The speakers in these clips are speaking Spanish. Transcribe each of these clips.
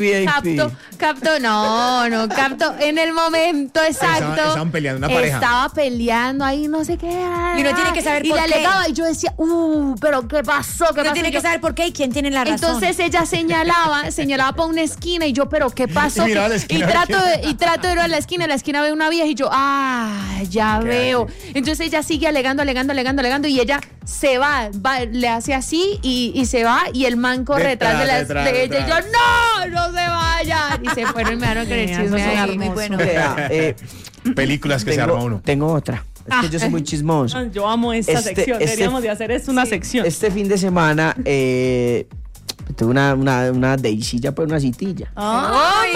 Capto en el momento exacto. Estaban peleando una pareja. Estaba peleando ahí, no sé qué. Y uno tiene que saber por qué. Y le qué. alegaba y yo decía, pero ¿qué pasó? Uno tiene que saber por qué y quién tiene la razón. Entonces ella señalaba para una esquina y yo, pero ¿qué pasó? Y trato de ir a la esquina ve una vieja y yo, ya veo. Entonces ella sigue alegando y ella se va, le hace así y se va y el man corre detrás de ella y yo, no se vayan. Y se fueron y me dieron que el chisme ahí. Muy bueno. Películas que se arma uno. Tengo otra. Es que yo soy muy chismoso. Yo amo esta sección. Deberíamos de hacer una sección. Este fin de semana tuve una deisilla, pues una citilla. ¡Ay,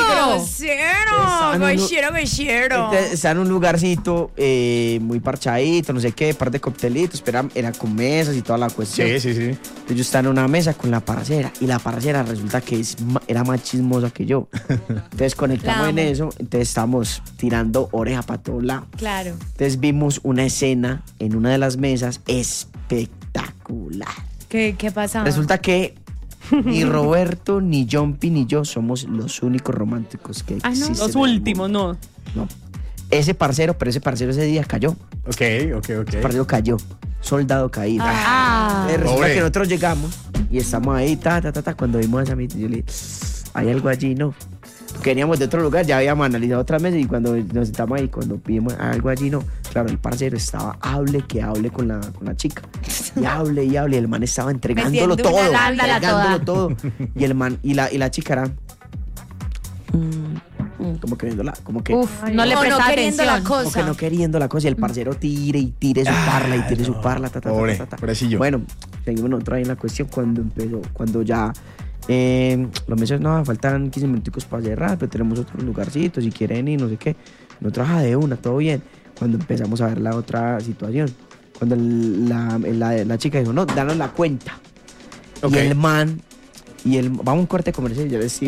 grosero! Está en un lugarcito muy parchadito, no sé qué, par de coctelitos, pero era con mesas y toda la cuestión. Sí. Entonces yo estaba en una mesa con la parcera y la parcera resulta que era más chismosa que yo. Entonces conectamos en eso, entonces estábamos tirando oreja para todos lados. Claro. Entonces vimos una escena en una de las mesas espectacular. ¿Qué pasaba? Resulta que ni Roberto, ni Jumpy, ni yo somos los únicos románticos que existen. Los últimos, no. No. Ese parcero ese día cayó. Ok. Ese parcero cayó. Soldado caído. Resulta que nosotros llegamos y estamos ahí, cuando vimos a esa mitad, yo le dije, hay algo allí, ¿no? Veníamos de otro lugar, ya habíamos analizado otra mesa y cuando nos sentamos ahí, cuando vimos algo allí, no. Claro, el parcero estaba hable con la chica. Y hable, y el man estaba entregándolo todo. Y el man, y la chica era como que viéndola, como que no le prestaba atención. La cosa. Como que no queriendo la cosa. Y el parcero tire su parla y tire su parla. Pobrecillo. Bueno, seguimos nosotros ahí en la cuestión cuando ya los meses, no, faltan 15 minuticos para cerrar, pero tenemos otros lugarcitos, si quieren ir, no sé qué. Nosotros de una, todo bien. Cuando empezamos a ver la otra situación, cuando la chica dijo, no, danos la cuenta. Y el man, vamos a un corte comercial y yo le decía,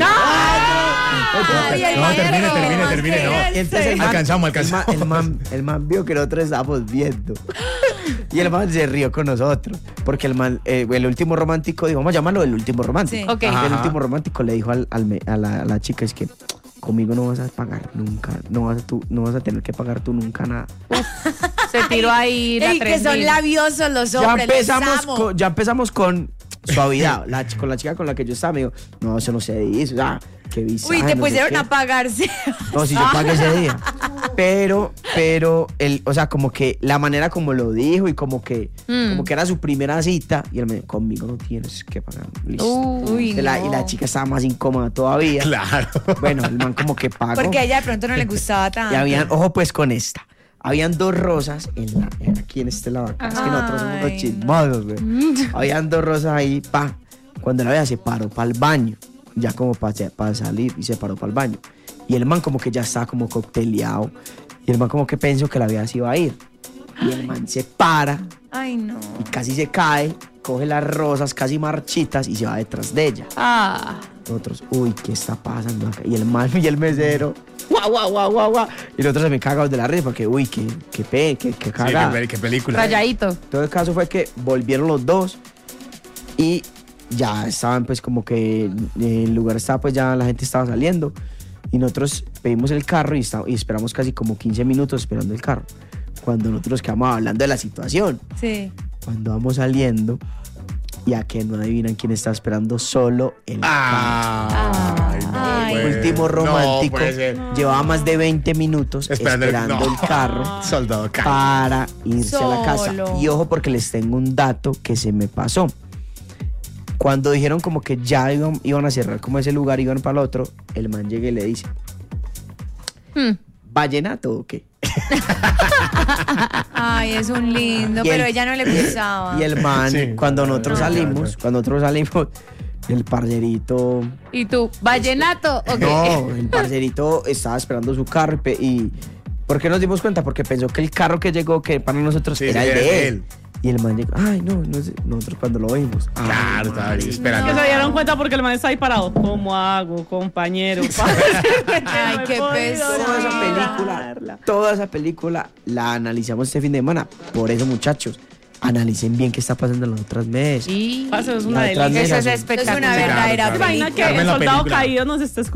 termine, no. Entonces Alcanzamos. El man vio que nosotros estábamos viendo. Y el man se rió con nosotros. Porque el man, el último romántico, dijo, vamos a llamarlo el último romántico. Sí. Okay. El último romántico le dijo a la chica, es que conmigo no vas a pagar nunca, no vas a tener que pagar tú nunca nada. Se tiró ahí la 3.000. Que son labiosos los hombres. Ya empezamos con suavidad. Con la chica con la que yo estaba me dijo, no, eso no se dice, o sea, qué visaje. Uy, te no pusieron sé qué. a pagarse. No, si yo pagué ese día. Pero o sea, como que la manera como lo dijo y como que era su primera cita y él me dijo, conmigo no tienes que pagar. Listo. Uy, y la chica estaba más incómoda todavía. Claro. Bueno, el man como que pagó. Porque a ella de pronto no le gustaba tanto. Y ojo pues con esta. Habían 2 rosas aquí en este lado. Es que nosotros somos unos chismosos, güey. Habían 2 rosas ahí, Cuando la vea se paró para el baño. Ya como para salir y se paró para el baño. Y el man como que ya estaba como cocteleado. Y el man como que pensó que la vieja se iba a ir. Y el man se para. Ay, no. Y casi se cae. Coge las rosas casi marchitas y se va detrás de ella. Nosotros, uy, ¿qué está pasando acá? Y el man y el mesero, guau. Y nosotros se me cagamos de la risa porque, uy, qué cagada. Sí, qué película. Rayadito. Todo el caso fue que volvieron los dos y ya estaban pues como que el lugar estaba pues ya la gente estaba saliendo y nosotros pedimos el carro y esperamos casi como 15 minutos esperando el carro. Cuando nosotros quedamos hablando de la situación. Sí. Cuando vamos saliendo y a que no adivinan quién está esperando, solo el Ay, último romántico. No puede ser. Llevaba más de 20 minutos esperando el carro Soldado caído. para irse a la casa. Solo. Y ojo porque les tengo un dato que se me pasó. Cuando dijeron como que ya iban a cerrar como ese lugar, iban para el otro, el man llega y le dice, ¿vallenato o qué? Ay, es un lindo, pero ella no le gustaba. Y el man, Sí. cuando nosotros salimos, el parcerito... ¿Y tú, vallenato o qué? No, el parcerito estaba esperando su carro y ¿por qué nos dimos cuenta? Porque pensó que el carro que llegó, que para nosotros era el de él. Y el man llegó, ay, no sé, nosotros cuando lo vimos. Claro, estaba ahí esperando. Que se dieron cuenta porque el man está ahí parado. ¿Cómo hago, compañero? Ay, qué pesado. Toda esa película la analizamos este fin de semana. Por eso, muchachos, analicen bien qué está pasando en las otras mesas. Sí. Eso es una Las otras delicia. Eso es mesas son- espectacular. Es una verdadera claro. Imagina película. que Carmen, el la soldado película. caído nos está